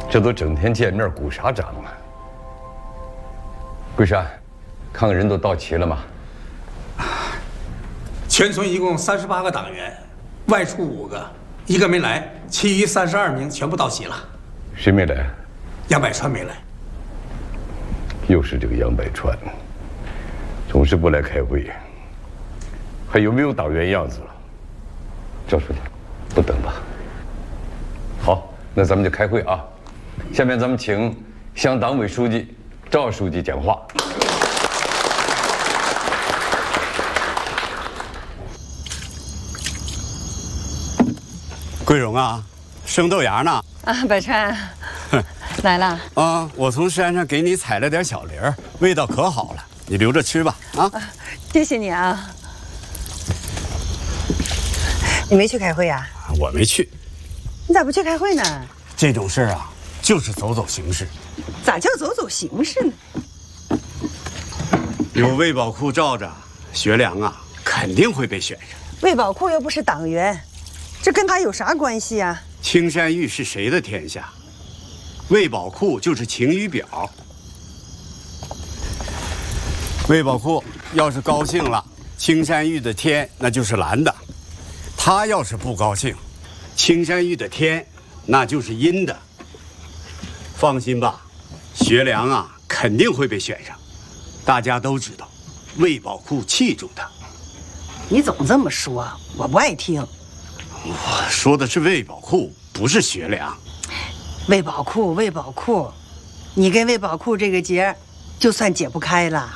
这都整天见面，鼓啥掌啊？桂山，看看人都到齐了吗？ 全村一共38个党员，外出5个，1个没来，其余32名全部到齐了。 谁没来？ 杨百川没来。 又是这个杨百川，总是不来开会。还有没有党员样子了？赵书记，不等吧。好，那咱们就开会啊。下面咱们请乡党委书记赵书记讲话。 桂荣啊，生豆芽呢？ 啊，百川，来了。 啊，我从山上给你采了点小梨儿，味道可好了，你留着吃吧。啊， 谢谢你啊。你没去开会呀？ 我没去。 你咋不去开会呢？ 这种事啊，就是走走形式。 咋叫走走形式呢？ 有卫保库罩着，学良啊，肯定会被选上。 卫保库又不是党员，这跟他有啥关系啊？ 青山玉是谁的天下？卫保库就是晴雨表。卫保库要是高兴了，青山玉的天那就是蓝的；他要是不高兴，青山玉的天那就是阴的。放心吧，学良啊肯定会被选上。大家都知道，卫保库器重他。 你总这么说，我不爱听。 我说的是卫保库，不是学良。 卫保库，卫保库，你跟卫保库这个结，就算解不开了。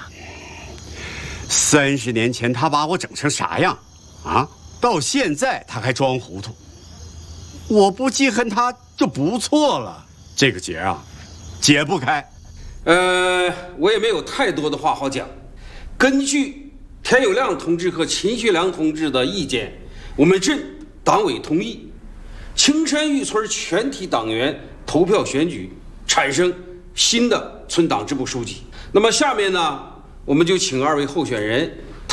30年前他把我整成啥样，啊？到现在他还装糊涂。我不记恨他就不错了。这个结啊，解不开。 我也没有太多的话好讲。根据田有亮同志和秦学良同志的意见，我们镇党委同意，青山峪村全体党员投票选举，产生新的村党支部书记。那么下面呢，我们就请2位候选人